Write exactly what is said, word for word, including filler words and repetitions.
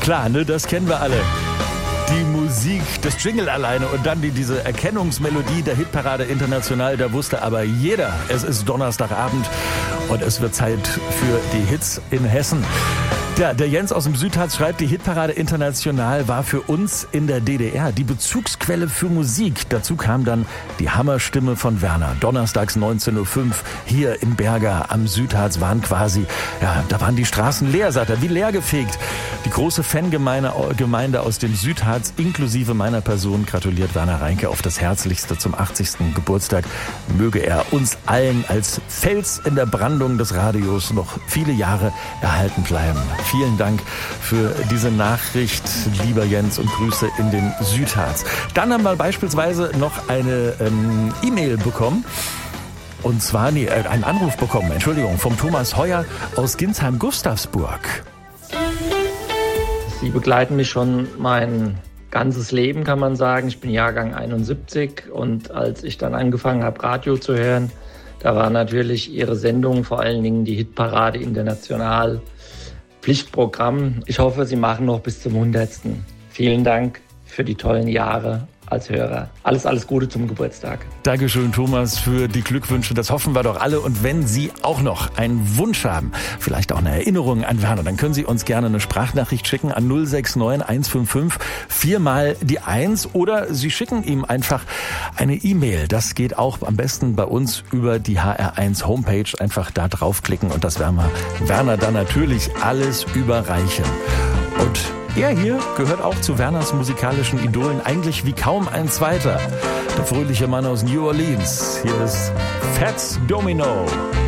Klar, ne, das kennen wir alle. Die Musik, das Jingle alleine und dann die, diese Erkennungsmelodie der Hitparade International, da wusste aber jeder, es ist Donnerstagabend und es wird Zeit für die Hits in Hessen. Ja, der Jens aus dem Südharz schreibt, die Hitparade International war für uns in der D D R die Bezugsquelle für Musik. Dazu kam dann die Hammerstimme von Werner. Donnerstags neunzehn Uhr fünf hier in Berga am Südharz waren quasi, ja, da waren die Straßen leer, sagt er, wie leer gefegt. Die große Fangemeinde Gemeinde aus dem Südharz, inklusive meiner Person, gratuliert Werner Reinke auf das Herzlichste zum achtzigsten Geburtstag. Möge er uns allen als Fels in der Brandung des Radios noch viele Jahre erhalten bleiben. Vielen Dank für diese Nachricht, lieber Jens, und Grüße in den Südharz. Dann haben wir beispielsweise noch eine ähm, E-Mail bekommen. Und zwar, nee, äh, einen Anruf bekommen, Entschuldigung, vom Thomas Heuer aus Ginsheim-Gustavsburg. Sie begleiten mich schon mein ganzes Leben, kann man sagen. Ich bin Jahrgang einundsiebzig und als ich dann angefangen habe, Radio zu hören, da war natürlich Ihre Sendung, vor allen Dingen die Hitparade International, Pflichtprogramm. Ich hoffe, Sie machen noch bis zum hundertsten. Vielen Dank für die tollen Jahre als Hörer. Alles, alles Gute zum Geburtstag. Dankeschön, Thomas, für die Glückwünsche. Das hoffen wir doch alle. Und wenn Sie auch noch einen Wunsch haben, vielleicht auch eine Erinnerung an Werner, dann können Sie uns gerne eine Sprachnachricht schicken an null sechs neun eins fünf fünf vier mal die eins oder Sie schicken ihm einfach eine E-Mail. Das geht auch am besten bei uns über die H R eins Homepage. Einfach da draufklicken und das werden wir Werner dann natürlich alles überreichen. Und er hier gehört auch zu Werners musikalischen Idolen, eigentlich wie kaum ein zweiter. Der fröhliche Mann aus New Orleans. Hier ist Fats Domino.